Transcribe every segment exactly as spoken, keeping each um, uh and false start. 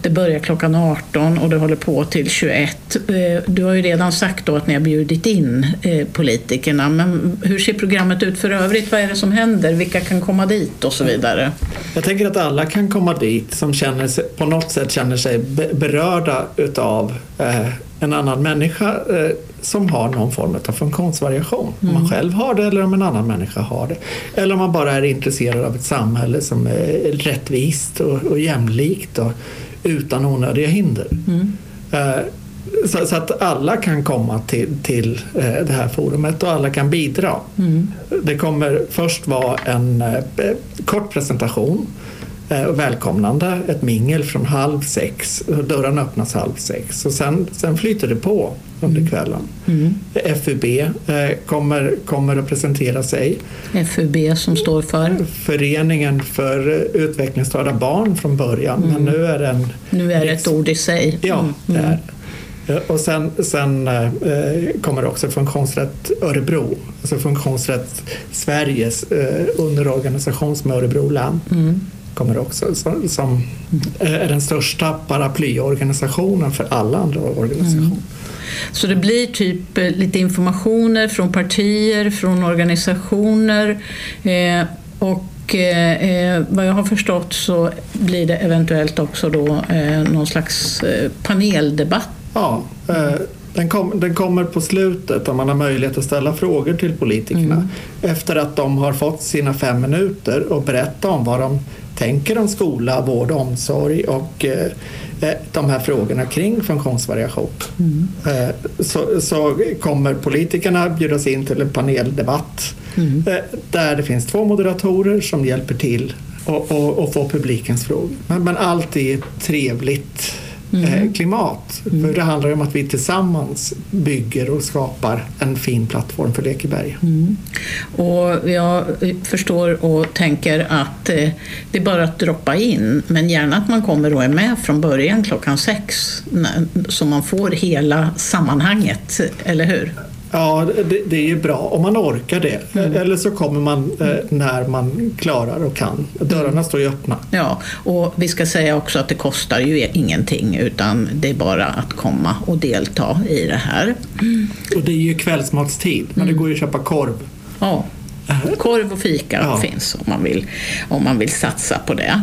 Det börjar klockan arton och det håller på till tjugoett. Du har ju redan sagt då att ni har bjudit in politikerna, men hur ser programmet ut för övrigt? Vad är det som händer? Vilka kan komma dit och så vidare? Jag tänker att alla kan komma dit som känner sig, på något sätt känner sig berörda utav eh, en annan människa eh, som har någon form av funktionsvariation. Mm. Om man själv har det eller om en annan människa har det. Eller om man bara är intresserad av ett samhälle som är rättvist och, och jämlikt och utan onödiga hinder. Mm. Eh, så, så att alla kan komma till, till eh, det här forumet och alla kan bidra. Mm. Det kommer först vara en eh, kort presentation och välkomnande, ett mingel från halv sex, dörren öppnas halv sex och sen, sen flyter det på under mm. kvällen. Mm. F U B eh, kommer, kommer att presentera sig. F U B som står för? Föreningen för utvecklingsstörda barn från början, mm. men nu är det en... Nu är det ett ord i sig. Ja, mm. det är. Och sen, sen eh, kommer också Funktionsrätt Örebro, alltså Funktionsrätt Sveriges eh, underorganisation med Örebro län. Mm. kommer också som, som är den största paraplyorganisationen för alla andra organisationer. Mm. Så det blir typ lite informationer från partier, från organisationer eh, och eh, vad jag har förstått så blir det eventuellt också då eh, någon slags eh, paneldebatt. Ja, eh, Den, kom, den kommer på slutet om man har möjlighet att ställa frågor till politikerna mm. efter att de har fått sina fem minuter och berätta om vad de tänker om skola, vård och omsorg och eh, de här frågorna kring funktionsvariation. Mm. Eh, så, så kommer politikerna bjudas in till en paneldebatt mm. eh, där det finns två moderatorer som hjälper till och, och, och få publikens frågor. Men, men allt är trevligt Mm. klimat. Mm. För det handlar om att vi tillsammans bygger och skapar en fin plattform för Lekeberg. Mm. Och jag förstår och tänker att eh, det är bara att droppa in, men gärna att man kommer och är med från början klockan sex så man får hela sammanhanget, eller hur? Ja, det, det är ju bra om man orkar det. Mm. Eller så kommer man eh, när man klarar och kan. Dörrarna mm. står ju öppna. Ja, och vi ska säga också att det kostar ju ingenting utan det är bara att komma och delta i det här. Mm. Och det är ju kvällsmatstid, men mm. det går ju att köpa korv. Ja. Korv och fika ja. finns om man vill, om man vill satsa på det.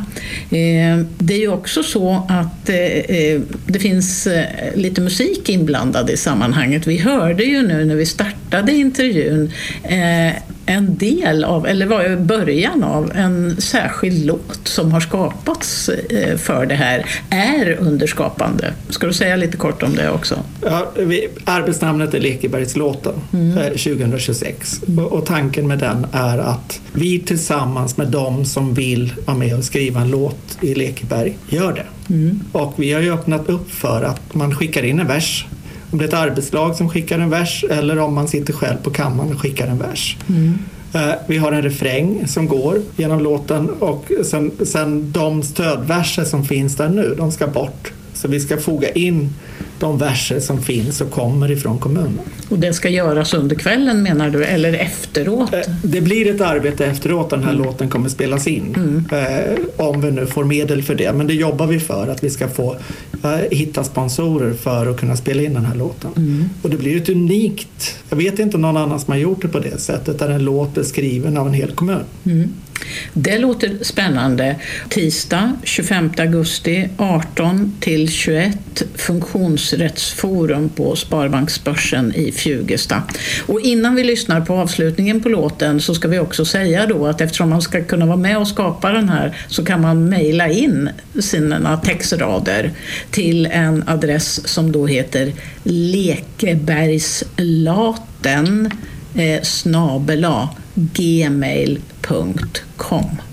Eh, det är ju också så att eh, det finns eh, lite musik inblandad i sammanhanget. Vi hörde ju nu när vi startade intervjun eh, en del av, eller var början av en särskild låt som har skapats eh, för det här, är underskapande. Ska du säga lite kort om det också? Ja, vi, arbetsnamnet är Lekebergslåten mm. eh, tjugohundratjugosex mm. och, och tanken med den är att vi tillsammans med dem som vill vara med och skriva en låt i Lekeberg gör det. Mm. Och vi har ju öppnat upp för att man skickar in en vers. Om det är ett arbetslag som skickar en vers eller om man sitter själv på kammaren och skickar en vers. Mm. Uh, vi har en refräng som går genom låten och sen, sen de stödverser som finns där nu, de ska bort. Så vi ska foga in de verser som finns och kommer ifrån kommunen. Och det ska göras under kvällen menar du, eller efteråt? Det blir ett arbete efteråt, den här mm. låten kommer spelas in. Mm. Eh, om vi nu får medel för det. Men det jobbar vi för, att vi ska få eh, hitta sponsorer för att kunna spela in den här låten. Mm. Och det blir ett unikt, jag vet inte någon annan som har gjort det på det sättet, där en låt är skriven av en hel kommun. Mm. Det låter spännande. Tisdag tjugofemte augusti arton till tjugoett, Funktionsrättsforum på Sparbanksbörsen i Fjugesta. Och innan vi lyssnar på avslutningen på låten så ska vi också säga då att eftersom man ska kunna vara med och skapa den här så kan man mejla in sina textrader till en adress som då heter lekebergslaten eh, snabel-a gmail punkt com.